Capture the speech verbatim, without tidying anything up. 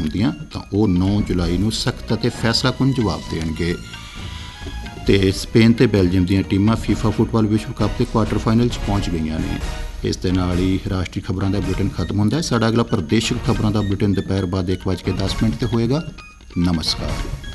ਹੁੰਦੀਆਂ ਤਾਂ ਉਹ ਨੌ ਜੁਲਾਈ ਨੂੰ ਸਖਤ ਅਤੇ ਫੈਸਲਾਕੁਨ ਜਵਾਬ ਦੇਣਗੇ। ਤੇ ਸਪੇਨ ਤੇ ਬੈਲਜੀਅਮ ਦੀਆਂ ਟੀਮਾਂ ਫੀਫਾ ਫੁੱਟਬਾਲ ਵਿਸ਼ਵ ਕੱਪ ਦੇ ਕੁਆਟਰ ਫਾਈਨਲ 'ਚ ਪਹੁੰਚ ਗਈਆਂ ਨੇ। ਇਸ ਦੇ ਨਾਲ ਹੀ ਰਾਸ਼ਟਰੀ ਖਬਰਾਂ ਦਾ ਬੁਲੇਟਿਨ ਖਤਮ ਹੁੰਦਾ ਹੈ। ਸਾਡਾ ਅਗਲਾ ਪ੍ਰਦੇਸ਼ਕ ਖਬਰਾਂ ਦਾ ਬੁਲੇਟਿਨ ਦੁਪਹਿਰ ਬਾਅਦ ਇੱਕ ਵੱਜ ਕੇ ਦਸ ਮਿੰਟ 'ਤੇ ਹੋਏਗਾ। ਨਮਸਕਾਰ।